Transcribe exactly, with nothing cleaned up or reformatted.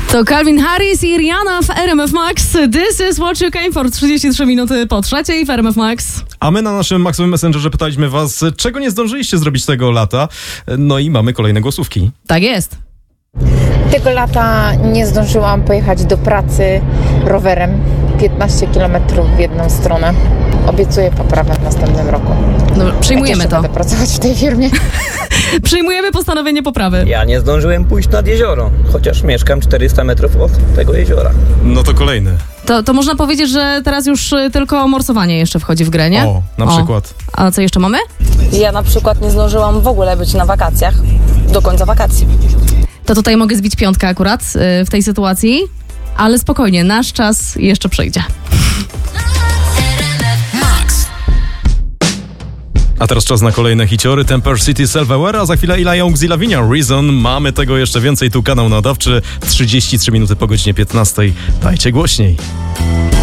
To Calvin Harris i Rihanna w R M F Max. This is what you came for. trzydzieści trzy minuty po trzeciej w R M F Max. A my na naszym Maxowym Messengerze pytaliśmy was, czego nie zdążyliście zrobić tego lata. No i mamy kolejne głosówki. Tak jest. Tego lata nie zdążyłam pojechać do pracy rowerem piętnaście kilometrów w jedną stronę. Obiecuję poprawę w następnym roku. No, przyjmujemy Jak to. będę pracować w tej firmie. Przyjmujemy postanowienie poprawy. Ja nie zdążyłem pójść nad jezioro, chociaż mieszkam czterysta metrów od tego jeziora. No to kolejny. To, to można powiedzieć, że teraz już y, tylko morsowanie jeszcze wchodzi w grę, nie? O, na przykład. A co jeszcze mamy? Ja na przykład nie zdążyłam w ogóle być na wakacjach do końca wakacji. To tutaj mogę zbić piątkę akurat y, w tej sytuacji, ale spokojnie, nasz czas jeszcze przyjdzie. A teraz czas na kolejne hiciory. Temper City, Self-Aware, a za chwilę Ila Young, Lavinia, Reason. Mamy tego jeszcze więcej. Tu kanał nadawczy. trzydzieści trzy minuty po godzinie piętnastej. Dajcie głośniej.